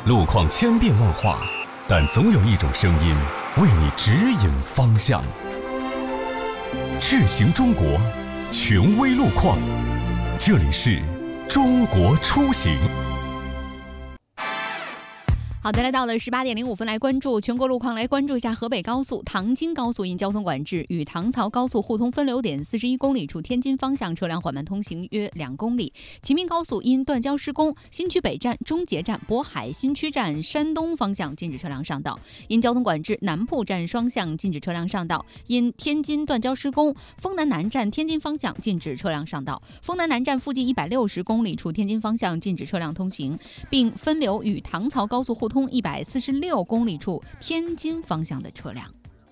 路况千变万化，但总有一种声音为你指引方向。智行中国，权威路况，这里是中国出行。 好的，来到了18点05分，来关注全国路况，来关注一下河北高速唐津高速因交通管制，与唐曹高速互通分流点41公里处天津方向车辆缓慢通行约2公里。齐明高速因断交施工，新区北站、中捷站、渤海新区站山东方向禁止车辆上道，因交通管制，南铺站双向禁止车辆上道，因天津断交施工，丰南南站天津方向禁止车辆上道，丰南南站附近160公里处天津方向禁止车辆通行，并分流与唐曹高速互通146公里处天津方向的车辆。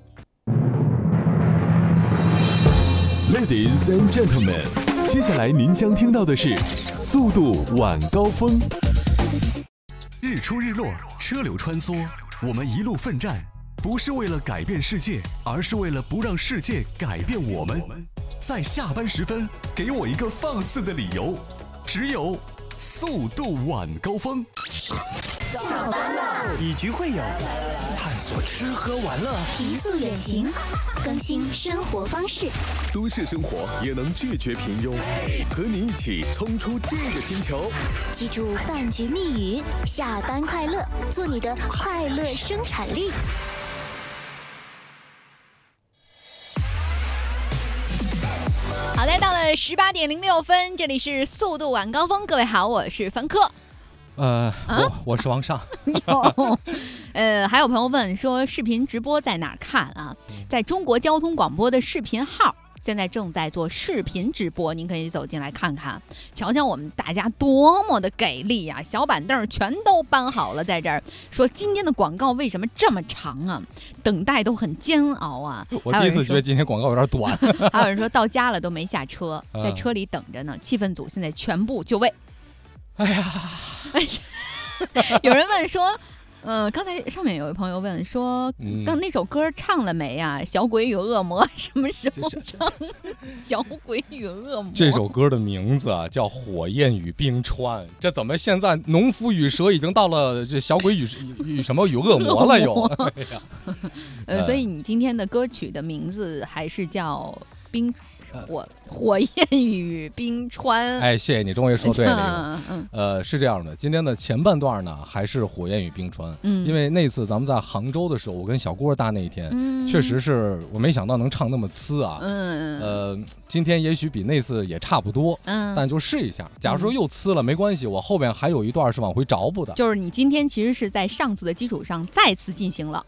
Ladies and gentlemen， 接下来您将听到的是速度晚高峰。日出日落，车流穿梭，我们一路奋战，不是为了改变世界，而是为了不让世界改变我们。在下班时分，给我一个放肆的理由，只有速度晚高峰。 下班了，以局会友，探索吃喝玩乐， 提速远行，更新生活方式。 都市生活也能拒绝平庸，和你一起冲出这个星球。 记住饭局密语：下班快乐，做你的快乐生产力。 好的，到了18点06分，这里是速度晚高峰。各位好，我是凡客。 我是王尚。 还有朋友问说，视频直播在哪儿看啊？在中国交通广播的视频号，现在正在做视频直播，您可以走进来看看，瞧瞧我们大家多么的给力啊！小板凳全都搬好了，在这儿说今天的广告为什么这么长啊？等待都很煎熬啊！ 我第一次觉得今天广告有点短。 还有人说到家了都没下车，在车里等着呢。气氛组现在全部就位。 哎呀， 有人问说，刚才上面有位朋友问说，刚那首歌唱了没呀？小鬼与恶魔什么时候唱？小鬼与恶魔这首歌的名字啊叫《火焰与冰川》，这怎么现在农夫与蛇已经到了这小鬼与什么与恶魔了又？ 所以你今天的歌曲的名字还是叫火焰与冰川。 哎，谢谢你，终于说对了。是这样的，今天的前半段呢还是火焰与冰川。因为那次咱们在杭州的时候，我跟小郭大那一天，确实是我没想到能唱那么呲啊。今天也许比那次也差不多，但就试一下。假如说又呲了没关系，我后边还有一段是往回找补的。 就是你今天其实是在上次的基础上再次进行了